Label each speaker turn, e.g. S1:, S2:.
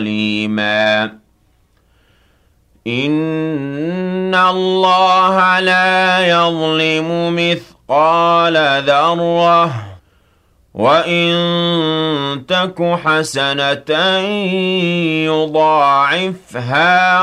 S1: ظَلِيمًا إِنَّ اللَّهَ لَا يَظْلِمُ مِثْقَالَ ذَرَّةٍ وَإِن تَكُ حَسَنَةً يُضَاعِفْهَا